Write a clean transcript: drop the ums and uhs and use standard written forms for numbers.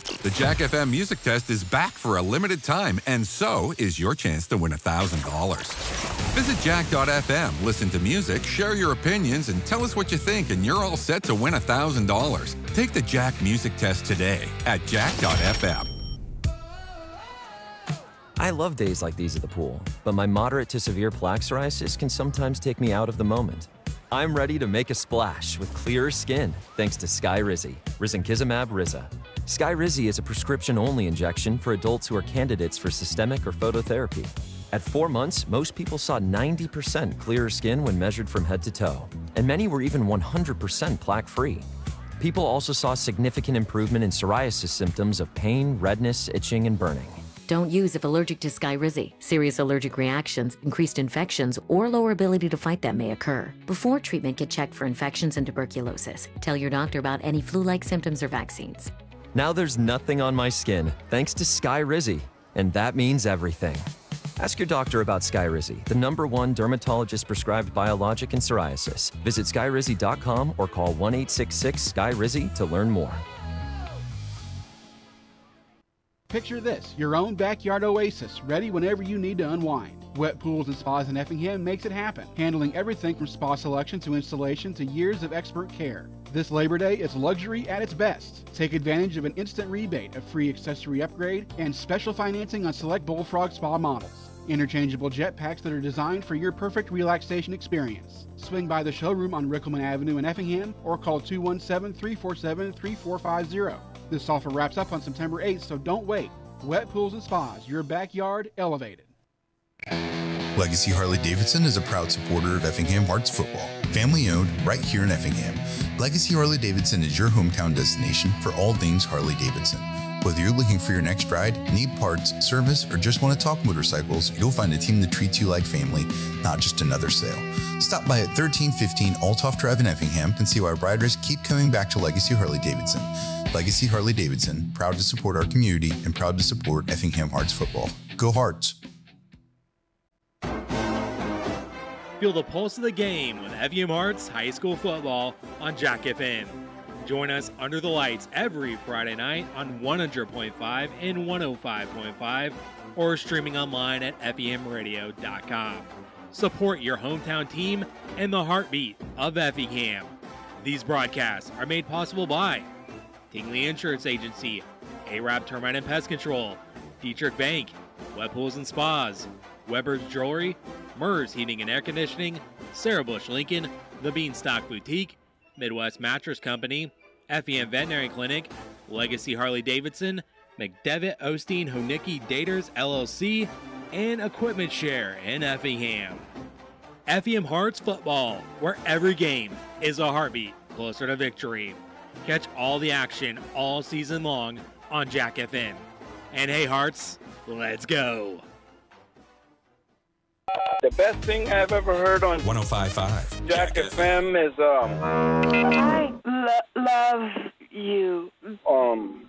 The Jack FM Music Test is back for a limited time, and so is your chance to win $1,000. Visit jack.fm, listen to music, share your opinions, and tell us what you think, and you're all set to win $1,000. Take the Jack Music Test today at jack.fm. I love days like these at the pool, but my moderate to severe plaque psoriasis can sometimes take me out of the moment. I'm ready to make a splash with clearer skin thanks to Skyrizi, risankizumab Riza. Skyrizi is a prescription-only injection for adults who are candidates for systemic or phototherapy. At 4 months, most people saw 90% clearer skin when measured from head to toe, and many were even 100% plaque-free. People also saw significant improvement in psoriasis symptoms of pain, redness, itching, and burning. Don't use if allergic to Skyrizi. Serious allergic reactions, increased infections, or lower ability to fight them may occur. Before treatment, get checked for infections and tuberculosis. Tell your doctor about any flu-like symptoms or vaccines. Now there's nothing on my skin thanks to Skyrizi, and that means everything. Ask your doctor about Skyrizi, the #1 dermatologist-prescribed biologic in psoriasis. Visit skyrizi.com or call 1-866-SKY-RIZI to learn more. Picture this, your own backyard oasis, ready whenever you need to unwind. Wet Pools and Spas in Effingham makes it happen, handling everything from spa selection to installation to years of expert care. This Labor Day is luxury at its best. Take advantage of an instant rebate, a free accessory upgrade, and special financing on select Bullfrog Spa models. Interchangeable jet packs that are designed for your perfect relaxation experience. Swing by the showroom on Rickelman Avenue in Effingham or call 217-347-3450. This offer wraps up on September 8th, so don't wait. Wet Pools and Spas, your backyard elevated. Legacy Harley-Davidson is a proud supporter of Effingham Hearts football. Family owned right here in Effingham. Legacy Harley-Davidson is your hometown destination for all things Harley-Davidson. Whether you're looking for your next ride, need parts, service, or just want to talk motorcycles, you'll find a team that treats you like family, not just another sale. Stop by at 1315 Altoff Drive in Effingham and see why riders keep coming back to Legacy Harley-Davidson. Legacy Harley-Davidson, proud to support our community and proud to support Effingham Hearts football. Go Hearts! Feel the pulse of the game with Effingham Hearts High School football on Jack FM. Join us under the lights every Friday night on 100.5 and 105.5 or streaming online at effinghamradio.com. Support your hometown team and the heartbeat of Effingham. These broadcasts are made possible by Tingley Insurance Agency, Arab Termite and Pest Control, Dietrich Bank, Wet Pools and Spas, Weber's Jewelry, Murs Heating and Air Conditioning, Sarah Bush Lincoln, The Beanstalk Boutique, Midwest Mattress Company, FEM Veterinary Clinic, Legacy Harley-Davidson, McDevitt Osteen Honicki Daters LLC, and Equipment Share in Effingham. Effingham Hearts football, where every game is a heartbeat closer to victory. Catch all the action all season long on Jack FM. And hey Hearts, let's go! The best thing I've ever heard on 105.5 Jack FM is I love you.